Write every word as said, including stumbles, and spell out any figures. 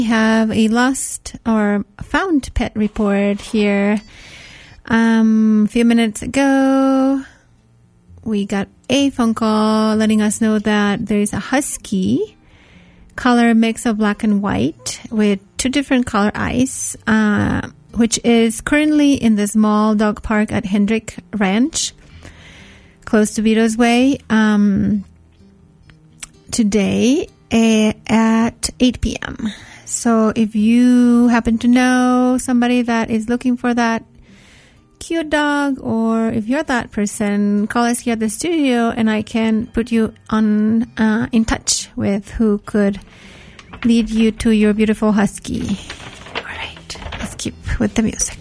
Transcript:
We have a lost or found pet report here. Um, a few minutes ago, we got a phone call letting us know that there is a husky, color mix of black and white with two different color eyes, uh, which is currently in the small dog park at Hendrick Ranch, close to Vito's Way, um, today uh, at eight p.m. So if you happen to know somebody that is looking for that cute dog, or if you're that person, call us here at the studio and I can put you on uh, in touch with who could lead you to your beautiful husky. All right, let's keep with the music.